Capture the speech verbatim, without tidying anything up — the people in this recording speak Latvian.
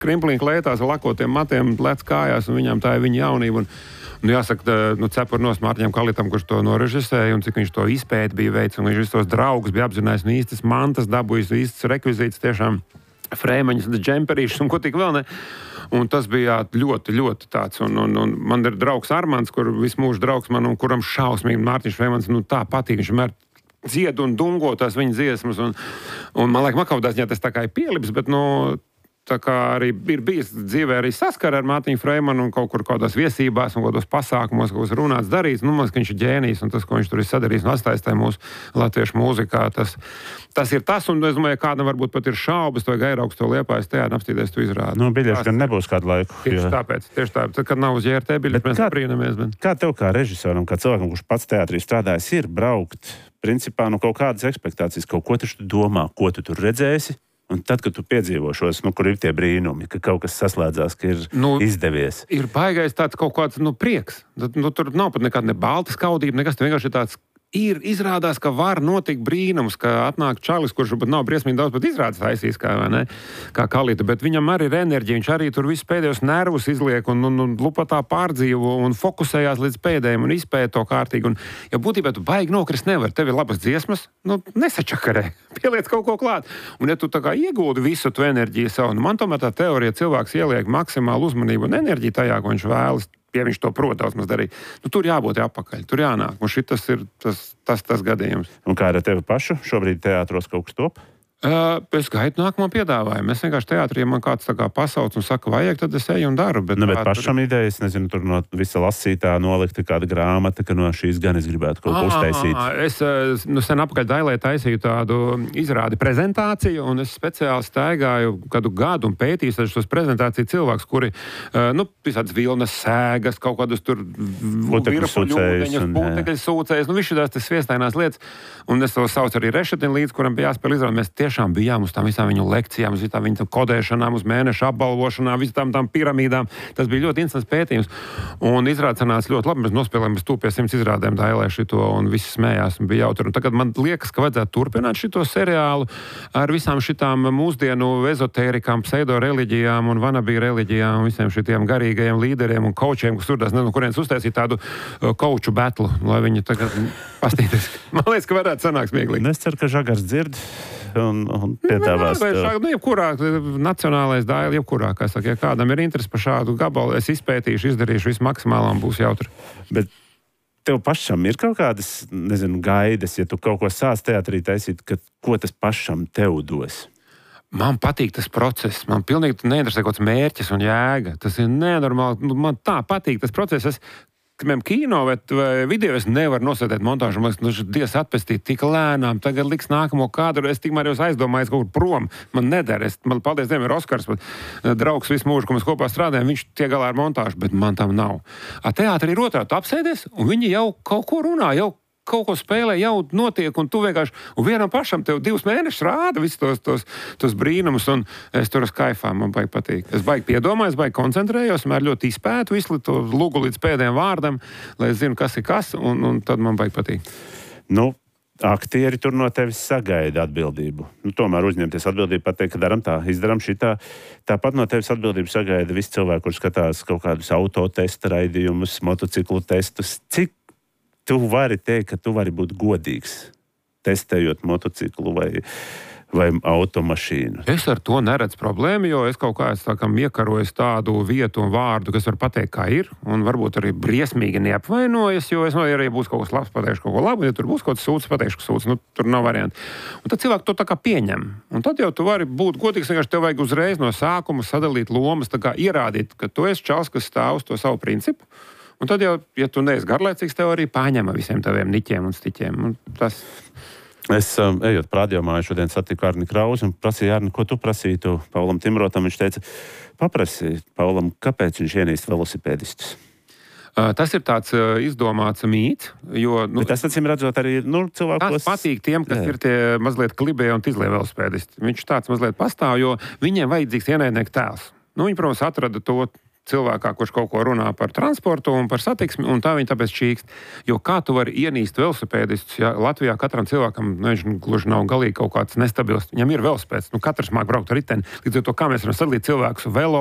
krimplīgi klētās ar lakotiem matiem, lec kājās, un viņām tā ir viņa jaunība. Un, nu, jāsaka, nu, cepur nos Mārtiņam Kalitam, kurš to norežisēja, un cik viņš to izpēti bija veids, un viņš visus tos draugus bija apzinājis, un īstas mantas dabūjis, īstas rekvizītas, tiešām frēmeņus, džemperīšus, un ko tik vēl ne. Un tas bija ļoti, ļoti tāds, un, un, un man ir draugs Armands, kur visu mūžu draugs man, un kuram šausmīgi Mārtiņš Frēmans, nu tā patīk, viņš vienmēr dzied un dungo tās viņa dziesmas, un, un man liekas, man kaut kādā ziņā tas tā kā ir pielips, bet, nu, tā kā arī ir bijis dzīvē arī saskara ar Mārtiņu Freimanu un kaut kur kādās viesībās un kādos pasākumos, kaut kas runāts, darīts, nu, man liekas, ka viņš ir ģēnijs, un tas, ko viņš tur ir sadarījis un atstājis tajā mūsu latviešu mūzikā, tas, tas ir tas, un es domāju, kādam varbūt pat ir šaubas, vai Gairaugs to Liepājas teātri apstīties tu izrādi. Nu, biļetes gan nebūs kādu laiku. Tieši jo... tāpēc, tieši tāpēc, tad, kad nav uz J R T biļetes, mēs nebrīnamies. Bet... Kā tev kā režisoram, kā cilvēkam, kurš pats teātrī strādājis, ir braukt, principā, no kaut kādas ekspektācijas, kaut ko tu domā, ko tu tur redzēsi? Un tad, kad tu piedzīvo šos, nu, kur ir tie brīnumi, ka kaut kas saslēdzās, ka ir nu, izdevies. Ir baigais tāds kaut kāds, nu, prieks. Nu, tur nav pat nekāda ne balta skaudība, nekas, tur vienkārši ir tāds, ir izrādās, ka var notikt brīnums, ka atnāk čalis, kurš pat nav briesmīgi daudz, bet izrādes taisīs, kā, vai ne, kā Kalita, bet viņam arī ir enerģija, viņš arī tur visu pēdējos nervus izliek un, un, un lupatā pārdzīvo un fokusējās līdz pēdējiem un izpēja to kārtīgi. Un, ja būtībā tu baigi nokrist nevar, tev ir labas dziesmas, nu, nesačakarē, pieliec kaut ko klāt. Un ja tu tā kā iegūdi visu tu enerģiju savu, nu, man tomēr tā teorija cilvēks ieliek maksimālu uzmanību un enerģiju tajā, ko viņš vēlas. Ja viņš to prot daudz maz darīt, nu, tur jābūt apakaļ, tur jānāk. Un šitas ir tas, tas, tas gadījums. Un kā ar tevi pašu? Šobrīd teātros kaut kas top? Uh, es gaidu nākamo piedāvājumu. Es vienkārši teātrī, man kāds tā kā pasauc un saka, vajag, tad es eju un daru. Bet, nu, bet tā, pašam tur... idejas, nezinu, tur no visa lasītā nolikta kāda grāmata, ka no šīs gan es gribētu kaut ko uztaisīt. Es nu, sen apakaļ Dailē taisīju tādu izrādi prezentāciju, un es speciāli staigāju kādu gadu un pētīju šos prezentāciju cilvēkus, kuri, nu, visādas vilnas sēgas, kaut kādus tur putekļu sūcējas, nu, visu tās sviestainās lietas. Un es to saucu arī Rešetin līdz, kuram bija jāspēl izrādi. Mēs tiešām bijām uz tām visām viņu lekcijām, uz visām viņu kodēšanām, uz mēnešu apbalvošanām, visām tām piramīdām. Tas bija ļoti interesants pētījums. Un izrādās ļoti labi. Mēs nospēlējām bez tūp pie simts izrādēm Dailē šito, un visi smējās, un bija jautri. Un tagad man liekas, ka vajadzētu turpināt šito seriālu ar visām šitām mūsdienu ezotērikām, pseidoreliģijām un vanabī reliģijām, un visiem šitiem garīgajiem līderiem un kaučiem, kas turdās, nezinu, kurienes uztaisīt tādu kauču betlu, lai viņi tagad pastīties. Man liekas, ka varētu sanākt smieklīgi. Es ceru, ka Žagars dzird un, un piedāvās. Nu, nu, jebkurā, nacionālais Daila, jebkurā, kā saka, ja kādam ir interesi par šādu gabalu, es izpētīšu, izdarīšu visu maksimālā un būs jautri. Bet tev pašam ir kaut kādas, nezinu, gaidas, ja tu kaut ko sāc teātrī taisīt, ka ko tas pašam tev dos? Man patīk tas process, man pilnīgi neinteresē kaut kāds mērķis un jēga. Tas ir nenormāli, man tā patīk tas process. Es, piemēram, kino vai, vai video es nevaru nosēdēt montāžu, man liekas, nu, Dievs atpestīt tik lēnām, tagad liks nākamo kadru, es tikmēr jau aizdomājos kaut kur prom, man nedara, es, man, paldies Dievam, ir Oskars, bet draugs visu mūžu, ko mēs kopā strādājam, viņš tiek galā ar montāžu, bet man tam nav. A teātri ir otrā, tu apsēdies, un viņi jau kaut ko runā, jau kaut ko spēlē, jau notiek, un tu vienkārši, un vienam pašam tev divus mēnešus rāda visus tos, tos, tos brīnumus, un es tur uz kaifā, man baigi patīk. Es baigi piedomāju, es baigi koncentrējos, mēr ļoti izpētu visu to lugu līdz pēdējiem vārdam, lai es zinu, kas ir kas, un, un tad man baigi patīk. Nu, aktieri tur no tevis sagaida atbildību. Nu, tomēr uzņemties atbildību, pateikt, ka daram tā, izdaram šitā. Tāpat no tevis atbildību sagaida visi cilvēki, kur skatās kaut kādus autotesta raidījumus, motociklu testus. Cik tu vari teikt, ka tu vari būt godīgs, testējot motociklu vai, vai automašīnu? Es ar to neredzu problēmu, jo es kaut kā esmu iekarojis tādu vietu un vārdu, kas var pateikt, kā ir, un varbūt arī briesmīgi neapvainojas, jo es no, ja arī būs kaut kas labs, pateikšu kaut ko labu, ja tur būs kaut kas sūds, pateikšu, ka sūds, nu, tur nav varianti. Un tad cilvēki to tā kā pieņem. Un tad jau tu vari būt godīgs, vienkārši tev vajag uzreiz no sākuma sadalīt lomas, tā kā ierādīt, ka tu esi čals, kas stāv uz to savu principu. Un tad jau, ja tu neesi garlaicīgs, tev arī paņem visiem taviem niķiem un stiķiem. Un tas... Es, um, ejot radiomāju, šodien satiku Arni Krauzi un prasīju, Arni, ko tu prasītu Paulam Timrotam. Viņš teica, paprasīja Paulam, kāpēc viņš ienīst velosipēdistus. Uh, tas ir tāds uh, izdomāts mīts, jo... Nu, bet tas, acīm redzot, arī nu, cilvēkos... Tas patīk tiem, kas jā. Ir tie mazliet klibē un tizlē velosipēdisti. Viņš tāds mazliet pastāv, jo viņiem vajadzīgs ienaidnieku tēls. Nu, viņi, protams, atrada to cilvēkā, kurš kaut ko runā par transportu un par satiksmi, un tā viņi tāpēc čīkst. Jo kā tu vari ienīst velosipēdistus, ja Latvijā katram cilvēkam, nu, viņš gluži nav galīgi kaut kāds nestabils, viņam ir velosipēds, nu, katrs māk braukt ar riteni, līdz ar to, kā mēs varam sadalīt cilvēkus velo